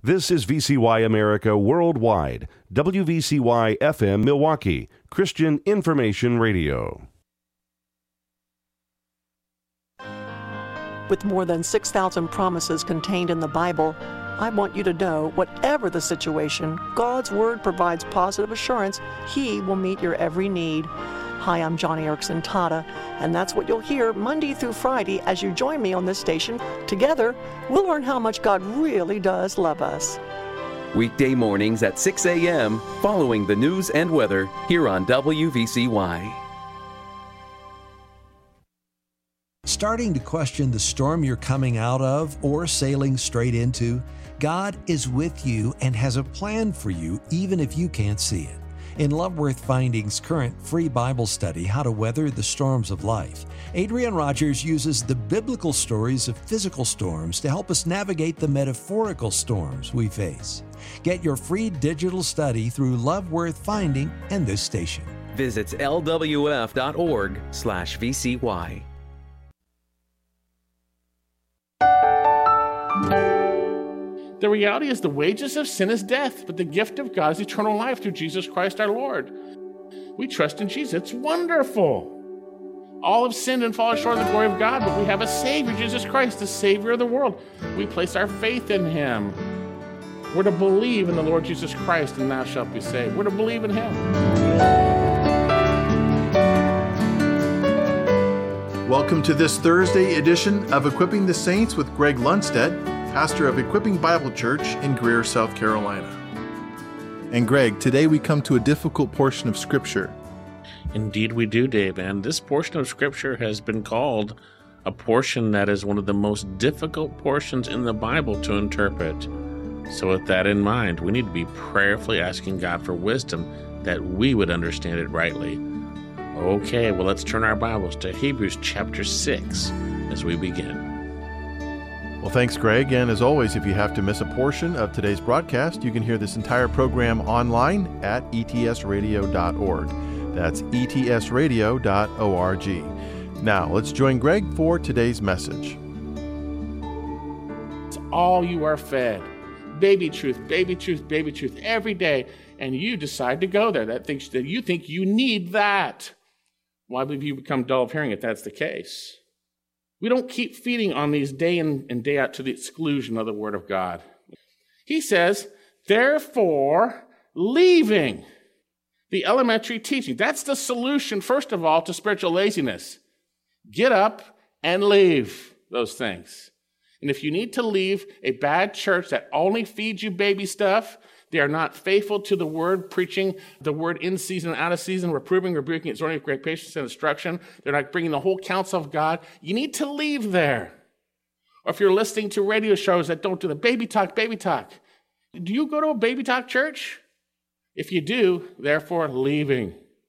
This is VCY America Worldwide, WVCY FM Milwaukee, Christian Information Radio. With more than 6,000 promises contained in the Bible, I want you to know, whatever the situation, God's Word provides positive assurance He will meet your every need. Hi, I'm Joni Eareckson Tada, and that's what you'll hear Monday through Friday as you join me on this station. Together, we'll learn how much God really does love us. Weekday mornings at 6 a.m., following the news and weather here on WVCY. Starting to question the storm you're coming out of or sailing straight into? God is with you and has a plan for you even if you can't see it. In Love Worth Finding's current free Bible study, How to Weather the Storms of Life, Adrian Rogers uses the biblical stories of physical storms to help us navigate the metaphorical storms we face. Get your free digital study through Love Worth Finding and this station. Visit lwf.org/VCY. The reality is the wages of sin is death, but the gift of God is eternal life through Jesus Christ our Lord. We trust in Jesus. It's wonderful. All have sinned and fallen short of the glory of God, but we have a Savior, Jesus Christ, the Savior of the world. We place our faith in Him. We're to believe in the Lord Jesus Christ, and thou shalt be saved. We're to believe in Him. Welcome to this Thursday edition of Equipping the Saints with Greg Lundstedt, pastor of Equipping Bible Church in Greer, South Carolina. And Greg, today we come to a difficult portion of Scripture. Indeed we do, Dave, and this portion of Scripture has been called a portion that is one of the most difficult portions in the Bible to interpret. So with that in mind, we need to be prayerfully asking God for wisdom that we would understand it rightly. Okay, well, let's turn our Bibles to Hebrews chapter 6 as we begin. Well, thanks, Greg. And as always, if you have to miss a portion of today's broadcast, you can hear this entire program online at etsradio.org. That's etsradio.org. Now, let's join Greg for today's message. It's all you are fed. Baby truth, baby truth, baby truth every day. And you decide to go there. That you think you need that. Why would you become dull of hearing if that's the case? We don't keep feeding on these day in and day out to the exclusion of the Word of God. He says, therefore, leaving the elementary teaching. That's the solution, first of all, to spiritual laziness. Get up and leave those things. And if you need to leave a bad church that only feeds you baby stuff, they are not faithful to the word, preaching the word in season and out of season, reproving, rebuking, exhorting with great patience and instruction. They're not bringing the whole counsel of God. You need to leave there. Or if you're listening to radio shows that don't do the baby talk, do you go to a baby talk church? If you do, therefore, leaving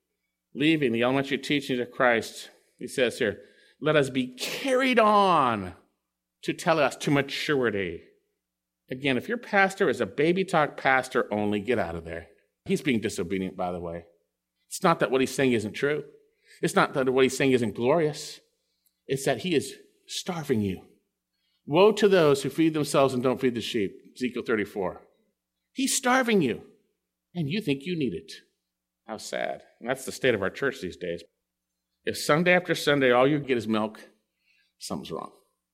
the elementary teachings of Christ. He says here, let us be carried on to tell us to maturity. Again, if your pastor is a baby talk pastor only, get out of there. He's being disobedient, by the way. It's not that what he's saying isn't true. It's not that what he's saying isn't glorious. It's that he is starving you. Woe to those who feed themselves and don't feed the sheep. Ezekiel 34. He's starving you, and you think you need it. How sad. And that's the state of our church these days. If Sunday after Sunday all you get is milk, something's wrong.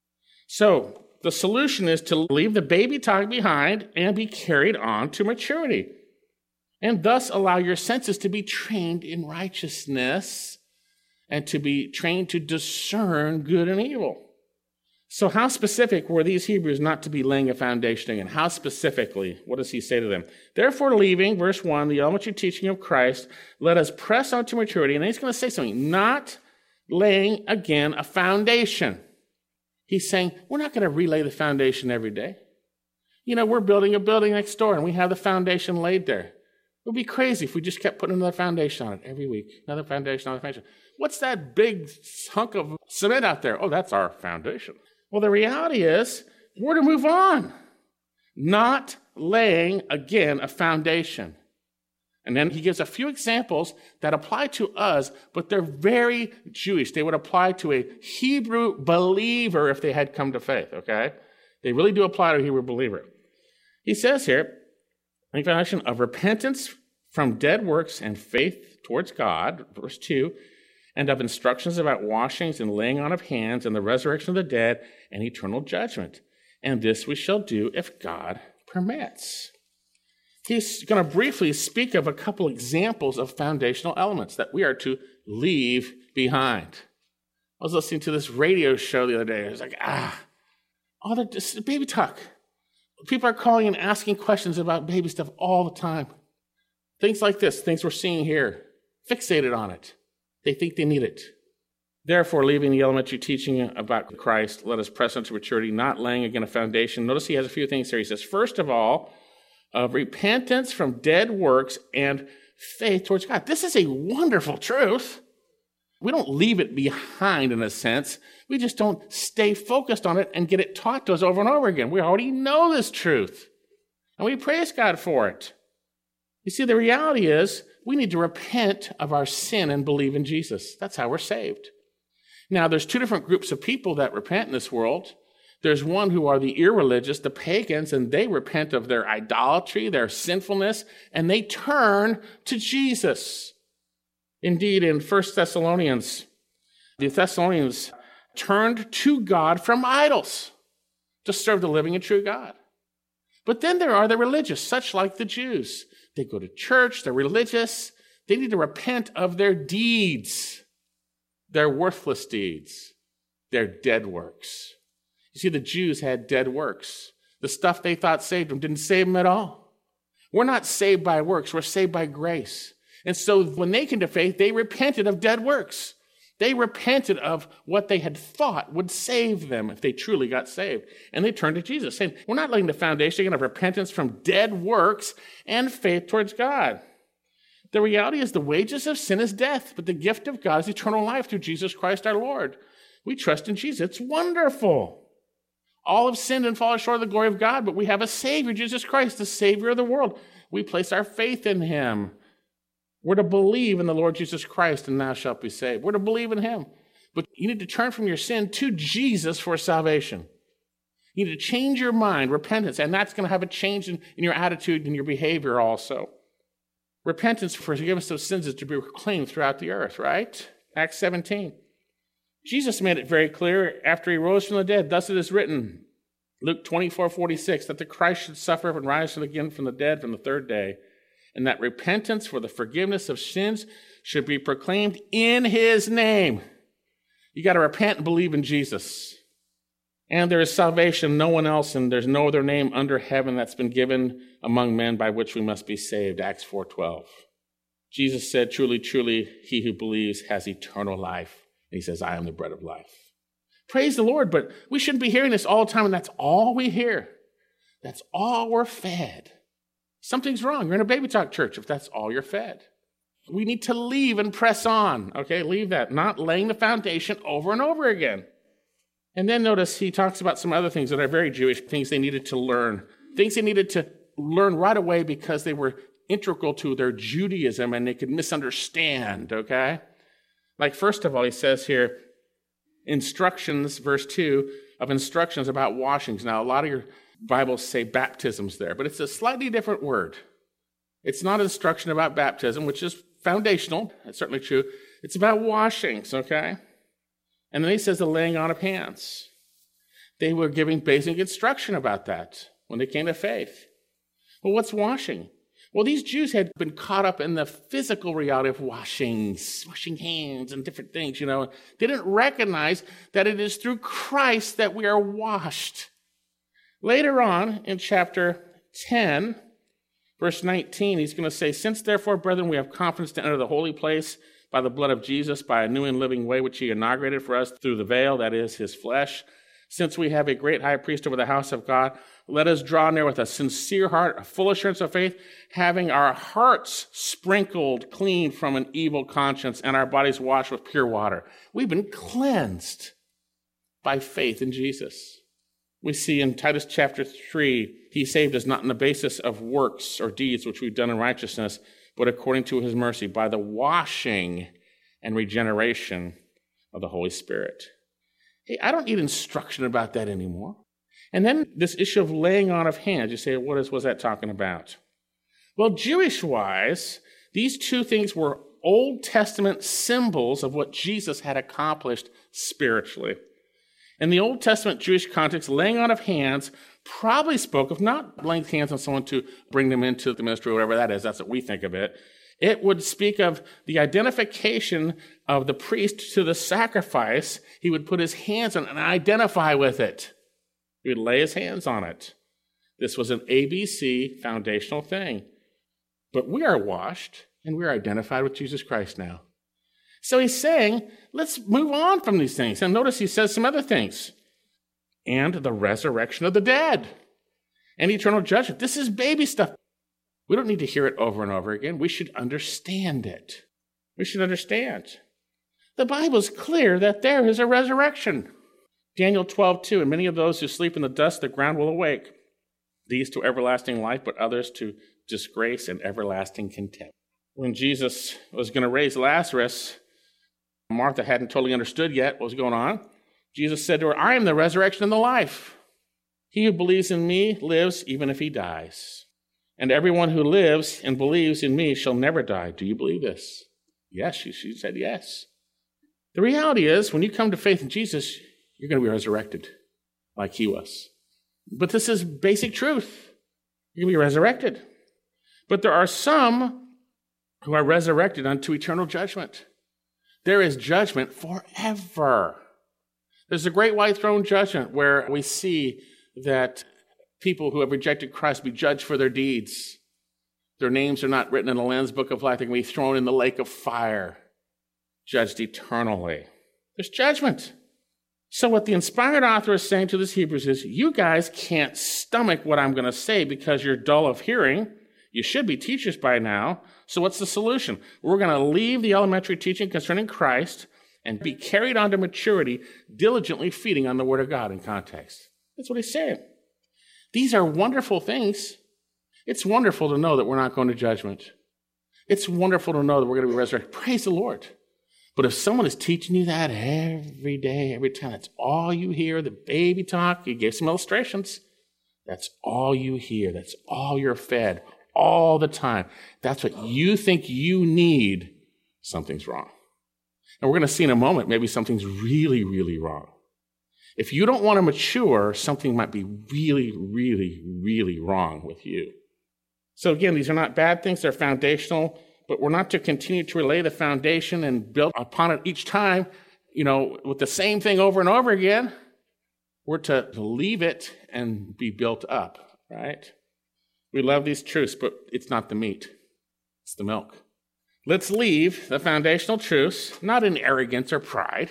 So, the solution is to leave the baby talk behind and be carried on to maturity, and thus allow your senses to be trained in righteousness and to be trained to discern good and evil. So how specific were these Hebrews not to be laying a foundation again? How specifically? What does he say to them? Therefore, leaving, verse 1, the elementary teaching of Christ, let us press on to maturity. And then he's going to say something, not laying again a foundation. He's saying, we're not going to relay the foundation every day. You know, we're building a building next door, and we have the foundation laid there. It would be crazy if we just kept putting another foundation on it every week. Another foundation, another foundation. What's that big hunk of cement out there? Oh, that's our foundation. Well, the reality is, we're to move on. Not laying, again, a foundation. And then he gives a few examples that apply to us, but they're very Jewish. They would apply to a Hebrew believer if they had come to faith, okay? They really do apply to a Hebrew believer. He says here, the foundation of repentance from dead works and faith towards God, verse 2, and of instructions about washings and laying on of hands and the resurrection of the dead and eternal judgment. And this we shall do if God permits. He's going to briefly speak of a couple examples of foundational elements that we are to leave behind. I was listening to this radio show the other day. I was like, this baby talk. People are calling and asking questions about baby stuff all the time. Things like this, things we're seeing here, fixated on it. They think they need it. Therefore, leaving the elementary teaching about Christ, let us press on to maturity, not laying again a foundation. Notice he has a few things here. He says, first of all, of repentance from dead works and faith towards God. This is a wonderful truth. We don't leave it behind in a sense. We just don't stay focused on it and get it taught to us over and over again. We already know this truth, and we praise God for it. You see, the reality is we need to repent of our sin and believe in Jesus. That's how we're saved. Now, there's two different groups of people that repent in this world. There's one who are the irreligious, the pagans, and they repent of their idolatry, their sinfulness, and they turn to Jesus. Indeed, in 1 Thessalonians, the Thessalonians turned to God from idols to serve the living and true God. But then there are the religious, such like the Jews. They go to church, they're religious. They need to repent of their deeds, their worthless deeds, their dead works. You see, the Jews had dead works. The stuff they thought saved them didn't save them at all. We're not saved by works, we're saved by grace. And so when they came to faith, they repented of dead works. They repented of what they had thought would save them if they truly got saved. And they turned to Jesus, saying, we're not laying the foundation again of repentance from dead works and faith towards God. The reality is the wages of sin is death, but the gift of God is eternal life through Jesus Christ our Lord. We trust in Jesus. It's wonderful. All have sinned and fallen short of the glory of God, but we have a Savior, Jesus Christ, the Savior of the world. We place our faith in him. We're to believe in the Lord Jesus Christ, and thou shalt be saved. We're to believe in him. But you need to turn from your sin to Jesus for salvation. You need to change your mind, repentance, and that's going to have a change in your attitude and your behavior also. Repentance for forgiveness of sins is to be proclaimed throughout the earth, right? Acts 17. Jesus made it very clear after he rose from the dead. Thus it is written, Luke 24:46, that the Christ should suffer and rise again from the dead from the third day, and that repentance for the forgiveness of sins should be proclaimed in his name. You got to repent and believe in Jesus. And there is salvation, no one else, and there's no other name under heaven that's been given among men by which we must be saved. Acts 4:12. Jesus said, truly, truly, he who believes has eternal life. And he says, I am the bread of life. Praise the Lord, but we shouldn't be hearing this all the time, and that's all we hear. That's all we're fed. Something's wrong. You're in a baby talk church if that's all you're fed. We need to leave and press on. Okay, leave that. Not laying the foundation over and over again. And then notice he talks about some other things that are very Jewish, things they needed to learn. Things they needed to learn right away because they were integral to their Judaism and they could misunderstand, okay? Like, first of all, he says here, instructions, verse 2, of instructions about washings. Now, a lot of your Bibles say baptisms there, but it's a slightly different word. It's not instruction about baptism, which is foundational. That's certainly true. It's about washings, okay? And then he says the laying on of hands. They were giving basic instruction about that when they came to faith. Well, what's washing? Well, these Jews had been caught up in the physical reality of washing hands and different things, you know. They didn't recognize that it is through Christ that we are washed. Later on in chapter 10, verse 19, he's going to say, since therefore, brethren, we have confidence to enter the holy place by the blood of Jesus, by a new and living way which he inaugurated for us through the veil, that is his flesh. Since we have a great high priest over the house of God, let us draw near with a sincere heart, a full assurance of faith, having our hearts sprinkled clean from an evil conscience and our bodies washed with pure water. We've been cleansed by faith in Jesus. We see in Titus chapter 3, he saved us not on the basis of works or deeds which we've done in righteousness, but according to his mercy, by the washing and regeneration of the Holy Spirit. Hey, I don't need instruction about that anymore. And then this issue of laying on of hands, you say, what was that talking about? Well, Jewish-wise, these two things were Old Testament symbols of what Jesus had accomplished spiritually. In the Old Testament Jewish context, laying on of hands probably spoke of not laying hands on someone to bring them into the ministry or whatever that is. That's what we think of it. It would speak of the identification of the priest to the sacrifice. He would put his hands on it and identify with it. He would lay his hands on it. This was an ABC foundational thing. But we are washed and we are identified with Jesus Christ now. So he's saying, let's move on from these things. And notice he says some other things. And the resurrection of the dead and eternal judgment. This is baby stuff. We don't need to hear it over and over again. We should understand it. We should understand. The Bible is clear that there is a resurrection. Daniel 12:2, and many of those who sleep in the dust of the ground will awake, these to everlasting life, but others to disgrace and everlasting contempt. When Jesus was going to raise Lazarus, Martha hadn't totally understood yet what was going on. Jesus said to her, I am the resurrection and the life. He who believes in me lives even if he dies. And everyone who lives and believes in me shall never die. Do you believe this? Yes, she said yes. The reality is, when you come to faith in Jesus, you're going to be resurrected like he was. But this is basic truth. You're going to be resurrected. But there are some who are resurrected unto eternal judgment. There is judgment forever. There's a great white throne judgment where we see that people who have rejected Christ be judged for their deeds. Their names are not written in the Lamb's Book of Life. They're going to be thrown in the lake of fire, judged eternally. There's judgment. So what the inspired author is saying to this Hebrews is, you guys can't stomach what I'm going to say because you're dull of hearing. You should be teachers by now. So what's the solution? We're going to leave the elementary teaching concerning Christ and be carried on to maturity, diligently feeding on the Word of God in context. That's what he's saying. These are wonderful things. It's wonderful to know that we're not going to judgment. It's wonderful to know that we're going to be resurrected. Praise the Lord. But if someone is teaching you that every day, every time, that's all you hear, the baby talk, you gave some illustrations, that's all you hear, that's all you're fed all the time. That's what you think you need, something's wrong. And we're going to see in a moment, maybe something's really, really wrong. If you don't want to mature, something might be really, really, really wrong with you. So again, these are not bad things, they're foundational, but we're not to continue to relay the foundation and build upon it each time, with the same thing over and over again. We're to leave it and be built up, right? We love these truths, but it's not the meat. It's the milk. Let's leave the foundational truths, not in arrogance or pride.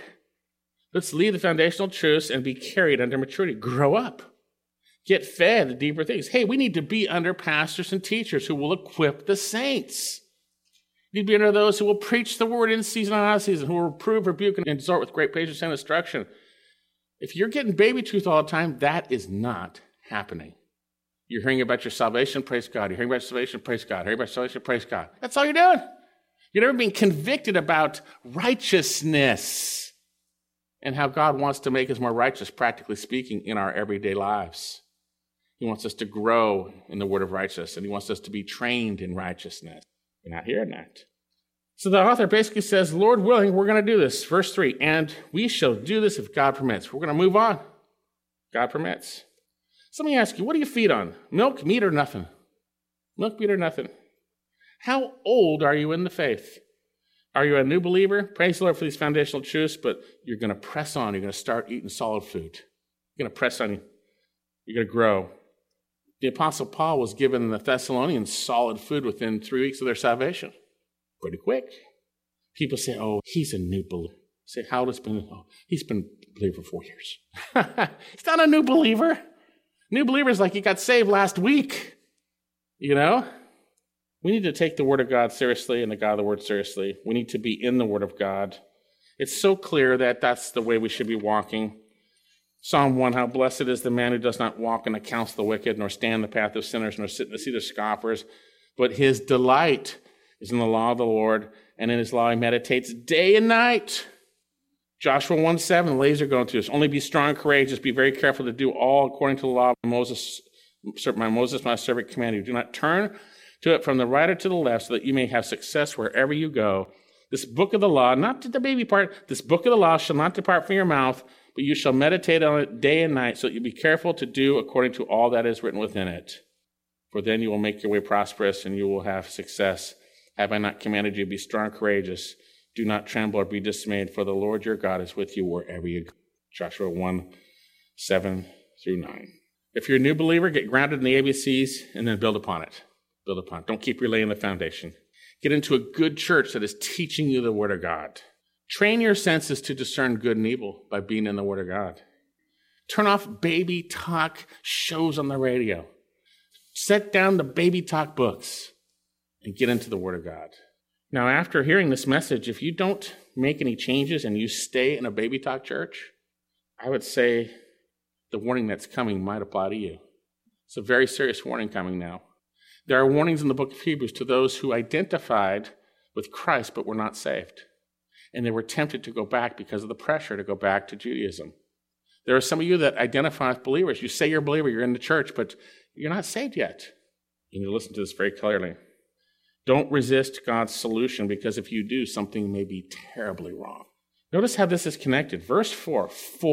Let's leave the foundational truths and be carried under maturity. Grow up. Get fed the deeper things. Hey, we need to be under pastors and teachers who will equip the saints. We need to be under those who will preach the word in season and out of season, who will reprove, rebuke, and exhort with great patience and instruction. If you're getting baby truth all the time, that is not happening. You're hearing about your salvation, praise God. You're hearing about your salvation, praise God. You're hearing about your salvation, praise God. That's all you're doing. You're never being convicted about righteousness and how God wants to make us more righteous, practically speaking, in our everyday lives. He wants us to grow in the word of righteousness, and he wants us to be trained in righteousness. You're not hearing that. So the author basically says, Lord willing, we're going to do this. Verse 3, and we shall do this if God permits. We're going to move on. God permits. So let me ask you, what do you feed on? Milk, meat, or nothing? Milk, meat, or nothing? How old are you in the faith? Are you a new believer? Praise the Lord for these foundational truths, but you're going to press on. You're going to start eating solid food. You're going to press on. You're going to grow. The Apostle Paul was given the Thessalonians solid food within 3 weeks of their salvation. Pretty quick. People say, oh, he's a new believer. Say, how old has been? Oh, he's been a believer for 4 years. He's not a new believer. New believer is like he got saved last week. We need to take the Word of God seriously and the God of the Word seriously. We need to be in the Word of God. It's so clear that that's the way we should be walking. Psalm 1, how blessed is the man who does not walk in the counsel of the wicked, nor stand in the path of sinners, nor sit in the seat of scoffers, but his delight is in the law of the Lord, and in his law he meditates day and night. Joshua 1:7, laser going to us. Only be strong and courageous. Be very careful to do all according to the law of Moses, my servant, commanded you. Do not turn to it from the right or to the left, so that you may have success wherever you go. This book of the law, not to the baby part, this book of the law shall not depart from your mouth, but you shall meditate on it day and night, so that you be careful to do according to all that is written within it. For then you will make your way prosperous, and you will have success. Have I not commanded you, be strong and courageous? Do not tremble or be dismayed, for the Lord your God is with you wherever you go. Joshua 1:7-9. If you're a new believer, get grounded in the ABCs and then build upon it. Build upon it. Don't keep relaying the foundation. Get into a good church that is teaching you the Word of God. Train your senses to discern good and evil by being in the Word of God. Turn off baby talk shows on the radio. Set down the baby talk books and get into the Word of God. Now, after hearing this message, if you don't make any changes and you stay in a baby talk church, I would say the warning that's coming might apply to you. It's a very serious warning coming now. There are warnings in the book of Hebrews to those who identified with Christ but were not saved. And they were tempted to go back because of the pressure to go back to Judaism. There are some of you that identify as believers. You say you're a believer, you're in the church, but you're not saved yet. You need to listen to this very clearly. Don't resist God's solution, because if you do, something may be terribly wrong. Notice how this is connected. Verse 4.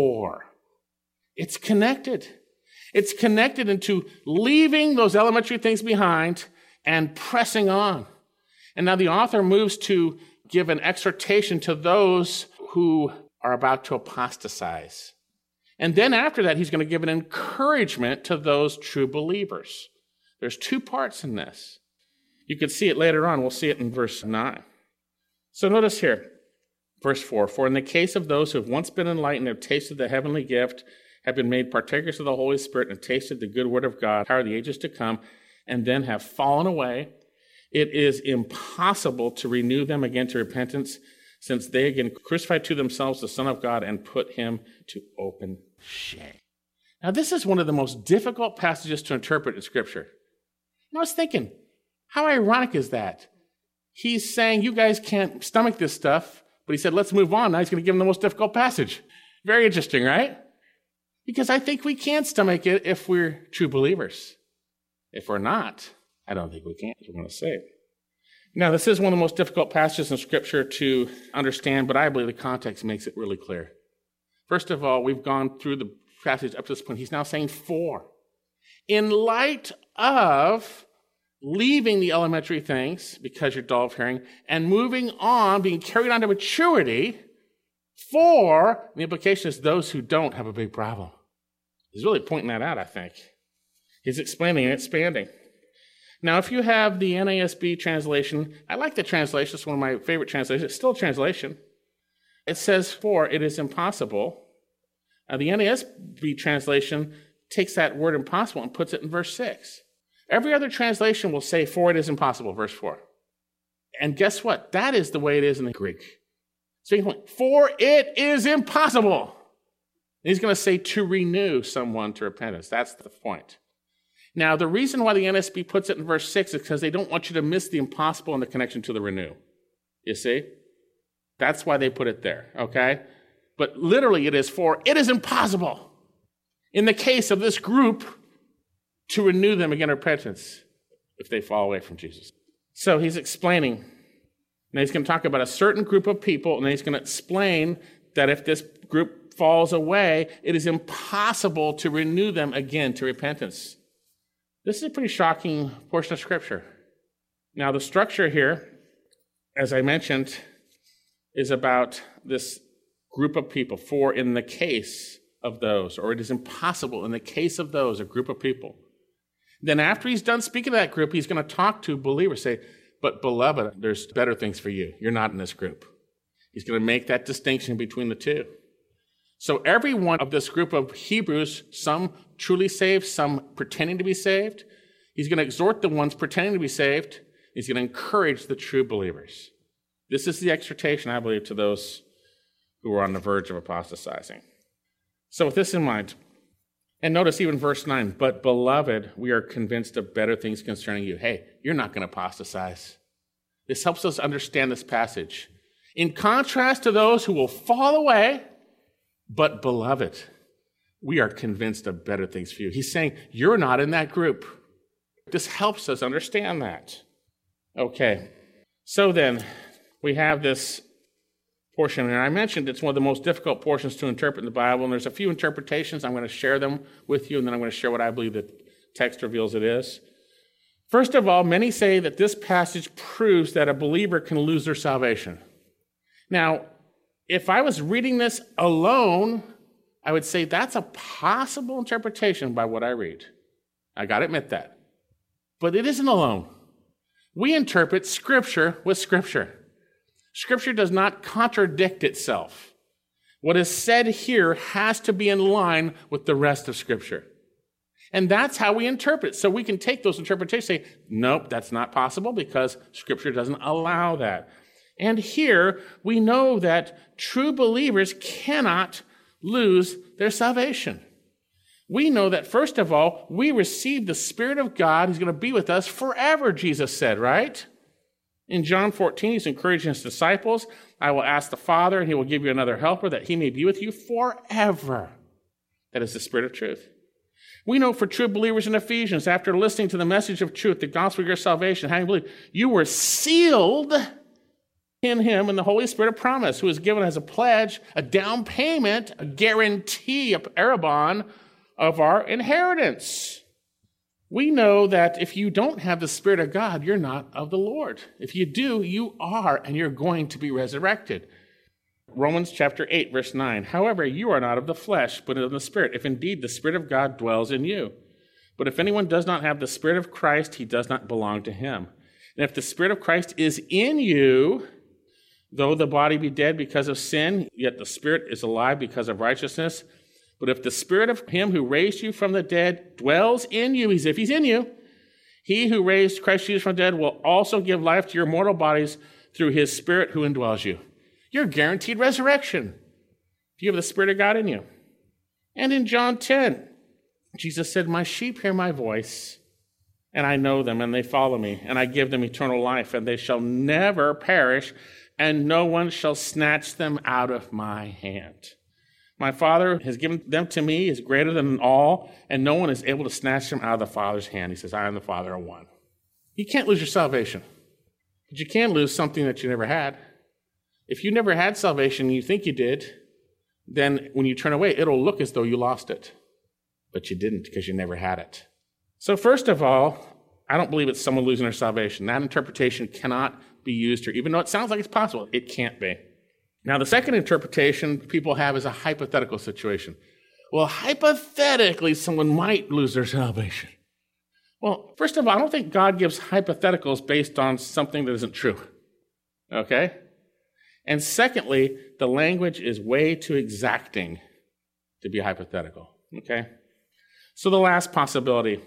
It's connected. It's connected into leaving those elementary things behind and pressing on. And now the author moves to give an exhortation to those who are about to apostatize. And then after that, he's going to give an encouragement to those true believers. There's two parts in this. You could see it later on. We'll see it in verse 9. So notice here, verse 4. For in the case of those who have once been enlightened, have tasted the heavenly gift, have been made partakers of the Holy Spirit, and have tasted the good word of God, power of the ages to come, and then have fallen away, it is impossible to renew them again to repentance, since they again crucified to themselves the Son of God and put him to open shame. Now, this is one of the most difficult passages to interpret in Scripture. And I was thinking, how ironic is that? He's saying you guys can't stomach this stuff, but he said, let's move on. Now he's going to give them the most difficult passage. Very interesting, right? Because I think we can stomach it if we're true believers. If we're not, I don't think we can. We're going to say. Now, this is one of the most difficult passages in Scripture to understand, but I believe the context makes it really clear. First of all, we've gone through the passage up to this point. He's now saying 4. In light of leaving the elementary things because you're dull of hearing and moving on, being carried on to maturity, 4, the implication is those who don't have a big problem. He's really pointing that out, I think. He's explaining and expanding. Now, if you have the NASB translation, I like the translation. It's one of my favorite translations. It's still a translation. It says, for it is impossible. The NASB translation takes that word impossible and puts it in verse 6. Every other translation will say, for it is impossible, verse 4. And guess what? That is the way it is in the Greek. So for it is impossible. And he's going to say to renew someone to repentance. That's the point. Now, the reason why the NSB puts it in verse 6 is because they don't want you to miss the impossible and the connection to the renew. You see? That's why they put it there, okay? But literally it is for it is impossible in the case of this group to renew them again in repentance if they fall away from Jesus. So he's explaining. Now he's going to talk about a certain group of people, and then he's going to explain that if this group falls away, it is impossible to renew them again to repentance. This is a pretty shocking portion of Scripture. Now, the structure here, as I mentioned, is about this group of people, for in the case of those, or it is impossible in the case of those, a group of people. Then after he's done speaking to that group, he's going to talk to believers, say, but beloved, there's better things for you. You're not in this group. He's going to make that distinction between the two. So every one of this group of Hebrews, some truly saved, some pretending to be saved, he's going to exhort the ones pretending to be saved. He's going to encourage the true believers. This is the exhortation, I believe, to those who are on the verge of apostatizing. So with this in mind, and notice even verse 9, but beloved, we are convinced of better things concerning you. Hey, you're not going to apostatize. This helps us understand this passage. In contrast to those who will fall away, but beloved, we are convinced of better things for you. He's saying, you're not in that group. This helps us understand that. Okay, so then we have this portion, and I mentioned it's one of the most difficult portions to interpret in the Bible, and there's a few interpretations. I'm going to share them with you, and then I'm going to share what I believe the text reveals it is. First of all, many say that this passage proves that a believer can lose their salvation. Now, if I was reading this alone, I would say that's a possible interpretation by what I read. I got to admit that. But it isn't alone. We interpret Scripture with Scripture. Scripture does not contradict itself. What is said here has to be in line with the rest of Scripture. And that's how we interpret. So we can take those interpretations and say, nope, that's not possible because Scripture doesn't allow that. And here we know that true believers cannot lose their salvation. We know that, first of all, we receive the Spirit of God who's going to be with us forever, Jesus said, right? In John 14, he's encouraging his disciples, I will ask the Father, and he will give you another helper that he may be with you forever. That is the Spirit of truth. We know for true believers in Ephesians, after listening to the message of truth, the gospel of your salvation, having believed, you were sealed in him and the Holy Spirit of promise, who is given as a pledge, a down payment, a guarantee, a parabon of our inheritance. We know that if you don't have the Spirit of God, you're not of the Lord. If you do, you are, and you're going to be resurrected. Romans chapter 8, verse 9. However, you are not of the flesh, but of the Spirit, if indeed the Spirit of God dwells in you. But if anyone does not have the Spirit of Christ, he does not belong to him. And if the Spirit of Christ is in you, though the body be dead because of sin, yet the Spirit is alive because of righteousness. But if the Spirit of him who raised you from the dead dwells in you, as if he's in you, he who raised Christ Jesus from the dead will also give life to your mortal bodies through his Spirit who indwells you. You're guaranteed resurrection if you have the Spirit of God in you. And in John 10, Jesus said, my sheep hear my voice, and I know them, and they follow me, and I give them eternal life, and they shall never perish, and no one shall snatch them out of my hand. My Father has given them to me, is greater than all, and no one is able to snatch them out of the Father's hand. He says, I and the Father are one. You can't lose your salvation, but you can lose something that you never had. If you never had salvation and you think you did, then when you turn away, it'll look as though you lost it, but you didn't because you never had it. So first of all, I don't believe it's someone losing their salvation. That interpretation cannot be used here, even though it sounds like it's possible. It can't be. Now, the second interpretation people have is a hypothetical situation. Well, hypothetically, someone might lose their salvation. Well, first of all, I don't think God gives hypotheticals based on something that isn't true. Okay? And secondly, the language is way too exacting to be hypothetical. Okay? So the last possibility,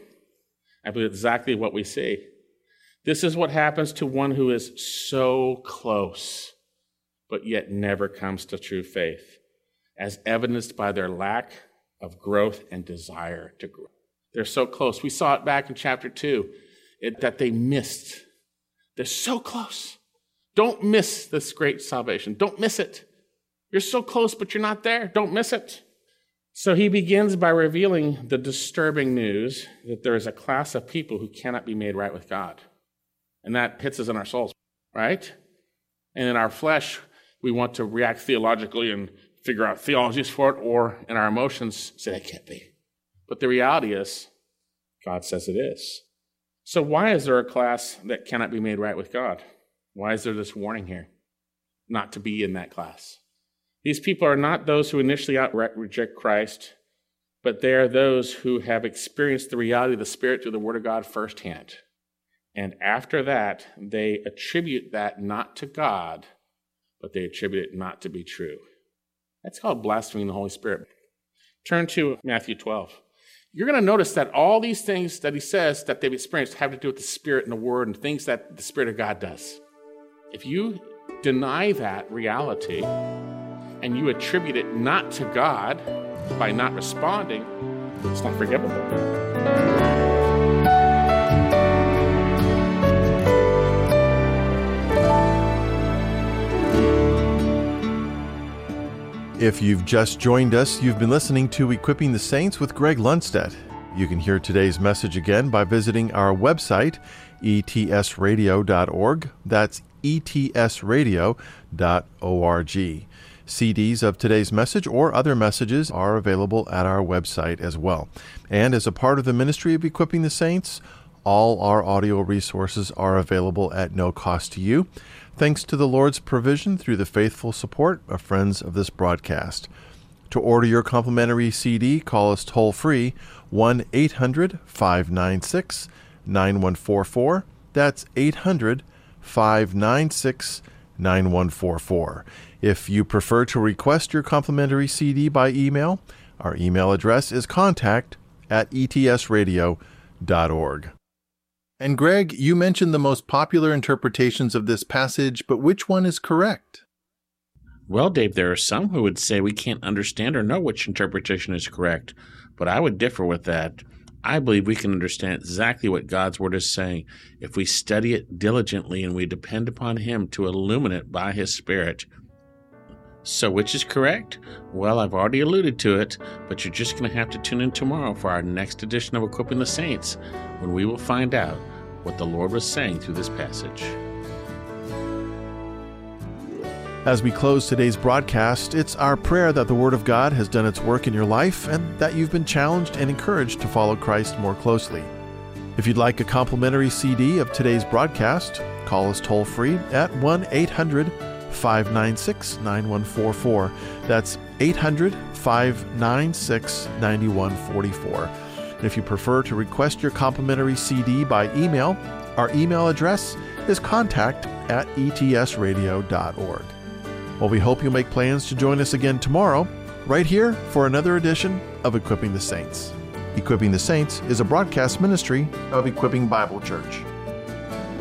I believe exactly what we see. This is what happens to one who is so close, but yet never comes to true faith, as evidenced by their lack of growth and desire to grow. They're so close. We saw it back in chapter 2, that they missed. They're so close. Don't miss this great salvation. Don't miss it. You're so close, but you're not there. Don't miss it. So he begins by revealing the disturbing news that there is a class of people who cannot be made right with God. And that hits us in our souls, right? And in our flesh, we want to react theologically and figure out theologies for it, or in our emotions say it can't be. But the reality is, God says it is. So why is there a class that cannot be made right with God? Why is there this warning here not to be in that class? These people are not those who initially outright reject Christ, but they are those who have experienced the reality of the Spirit through the Word of God firsthand. And after that, they attribute that not to God, but they attribute it not to be true. That's called blaspheming the Holy Spirit. Turn to Matthew 12. You're going to notice that all these things that he says that they've experienced have to do with the Spirit and the Word and things that the Spirit of God does. If you deny that reality and you attribute it not to God by not responding, it's not forgivable. If you've just joined us, you've been listening to Equipping the Saints with Greg Lundstedt. You can hear today's message again by visiting our website, etsradio.org. That's etsradio.org. CDs of today's message or other messages are available at our website as well. And as a part of the ministry of Equipping the Saints, all our audio resources are available at no cost to you, thanks to the Lord's provision through the faithful support of friends of this broadcast. To order your complimentary CD, call us toll-free, 1-800-596-9144. That's 800-596-9144. If you prefer to request your complimentary CD by email, our email address is contact@etsradio.org. And Greg, you mentioned the most popular interpretations of this passage, but which one is correct? Well, Dave, there are some who would say we can't understand or know which interpretation is correct, but I would differ with that. I believe we can understand exactly what God's Word is saying if we study it diligently and we depend upon Him to illumine it by His Spirit. So which is correct? Well, I've already alluded to it, but you're just going to have to tune in tomorrow for our next edition of Equipping the Saints, when we will find out what the Lord was saying through this passage. As we close today's broadcast, it's our prayer that the Word of God has done its work in your life and that you've been challenged and encouraged to follow Christ more closely. If you'd like a complimentary CD of today's broadcast, call us toll-free at 1-800-596-9144. That's 800-596-9144. And if you prefer to request your complimentary CD by email, our email address is contact@etsradio.org. Well, we hope you'll make plans to join us again tomorrow, right here for another edition of Equipping the Saints. Equipping the Saints is a broadcast ministry of Equipping Bible Church.